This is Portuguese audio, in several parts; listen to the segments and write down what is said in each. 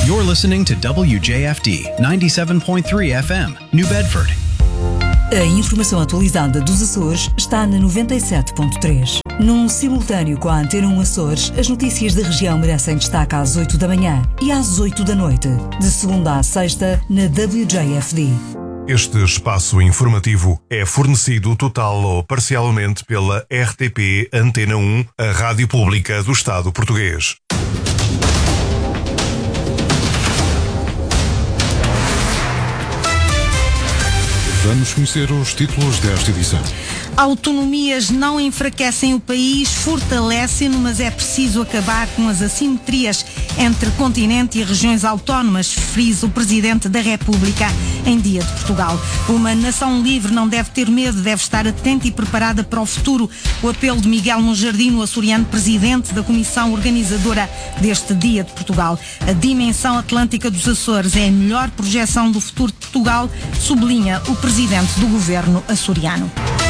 You're listening to WJFD 97.3 FM, New Bedford. A informação atualizada dos Açores está na 97.3. Num simultâneo com a Antena 1 Açores, as notícias da região merecem destaque às 8 da manhã e às 8 da noite, de segunda à sexta, na WJFD. Este espaço informativo é fornecido total ou parcialmente pela RTP Antena 1, a rádio pública do Estado português. Vamos conhecer os títulos desta edição. Autonomias não enfraquecem o país, fortalecem-no, mas é preciso acabar com as assimetrias entre continente e regiões autónomas, frisa o Presidente da República em Dia de Portugal. Uma nação livre não deve ter medo, deve estar atenta e preparada para o futuro. O apelo de Miguel Monjardino, açoriano Presidente da Comissão Organizadora deste Dia de Portugal. A dimensão atlântica dos Açores é a melhor projeção do futuro de Portugal, sublinha o Presidente do Governo açoriano.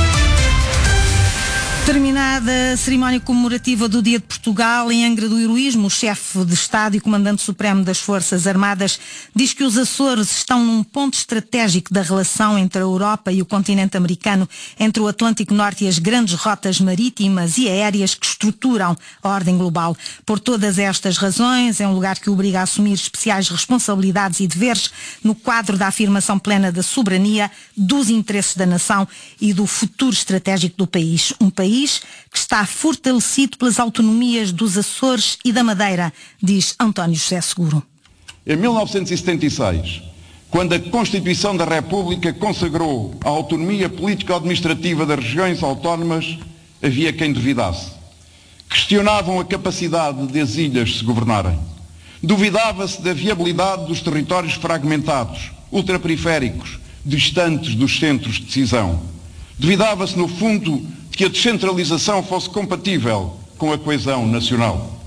Terminada a cerimónia comemorativa do Dia de Portugal em Angra do Heroísmo, o chefe de Estado e comandante supremo das Forças Armadas diz que os Açores estão num ponto estratégico da relação entre a Europa e o continente americano, entre o Atlântico Norte e as grandes rotas marítimas e aéreas que estruturam a ordem global. Por todas estas razões, é um lugar que obriga a assumir especiais responsabilidades e deveres no quadro da afirmação plena da soberania, dos interesses da nação e do futuro estratégico do país. Um país que está fortalecido pelas autonomias dos Açores e da Madeira, diz António José Seguro. Em 1976, quando a Constituição da República consagrou a autonomia político-administrativa das regiões autónomas, havia quem duvidasse. Questionavam a capacidade das ilhas se governarem. Duvidava-se da viabilidade dos territórios fragmentados, ultraperiféricos, distantes dos centros de decisão. Duvidava-se, no fundo, que a descentralização fosse compatível com a coesão nacional.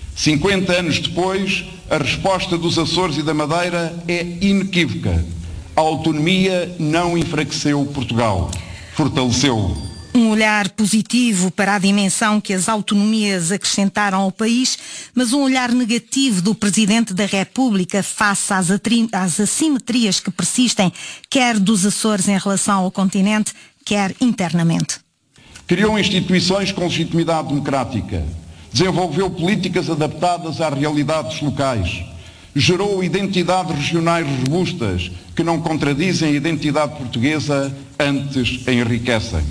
50 anos depois, a resposta dos Açores e da Madeira é inequívoca. A autonomia não enfraqueceu Portugal, fortaleceu-o. Um olhar positivo para a dimensão que as autonomias acrescentaram ao país, mas um olhar negativo do Presidente da República face às assimetrias que persistem, quer dos Açores em relação ao continente, quer internamente. Criou instituições com legitimidade democrática, desenvolveu políticas adaptadas às realidades locais, gerou identidades regionais robustas que não contradizem a identidade portuguesa, antes a enriquecem.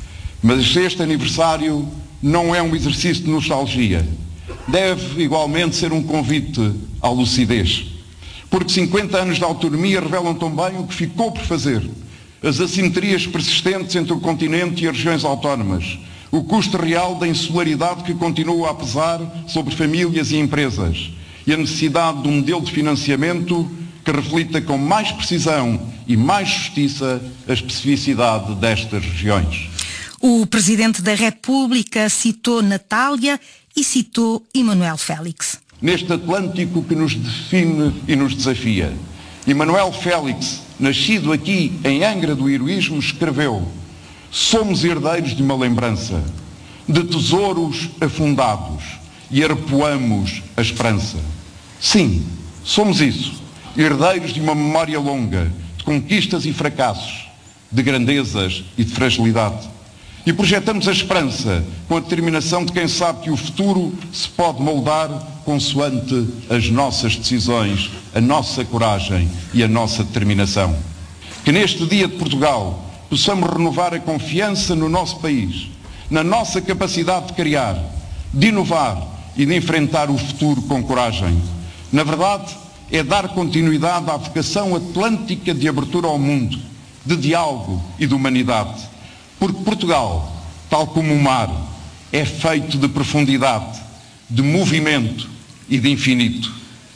Mas este aniversário não é um exercício de nostalgia. Deve igualmente ser um convite à lucidez. Porque 50 anos de autonomia revelam também o que ficou por fazer. As assimetrias persistentes entre o continente e as regiões autónomas, o custo real da insularidade que continua a pesar sobre famílias e empresas e a necessidade de um modelo de financiamento que reflita com mais precisão e mais justiça a especificidade destas regiões. O Presidente da República citou Natália e citou Emanuel Félix. Neste Atlântico que nos define e nos desafia, Emanuel Félix, nascido aqui em Angra do Heroísmo, escreveu: somos herdeiros de uma lembrança, de tesouros afundados, e arpoamos a esperança. Sim, somos isso, herdeiros de uma memória longa, de conquistas e fracassos, de grandezas e de fragilidade. E projetamos a esperança com a determinação de quem sabe que o futuro se pode moldar consoante as nossas decisões, a nossa coragem e a nossa determinação. Que neste Dia de Portugal possamos renovar a confiança no nosso país, na nossa capacidade de criar, de inovar e de enfrentar o futuro com coragem. Na verdade, é dar continuidade à vocação atlântica de abertura ao mundo, de diálogo e de humanidade. Porque Portugal, tal como o mar, é feito de profundidade, de movimento e de infinito.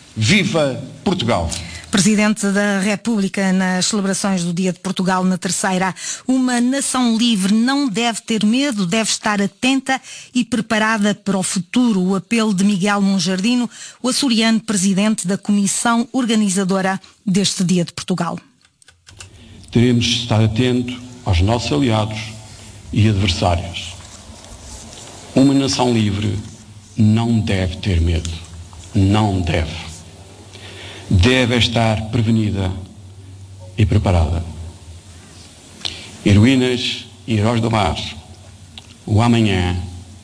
Viva Portugal! Presidente da República nas celebrações do Dia de Portugal na terceira. Uma nação livre não deve ter medo, deve estar atenta e preparada para o futuro. O apelo de Miguel Monjardino, o açoriano Presidente da Comissão Organizadora deste Dia de Portugal. Teremos de estar atentos aos nossos aliados e adversários. Uma nação livre não deve ter medo. Não deve. deve estar prevenida e preparada. Heroínas e heróis do mar, o amanhã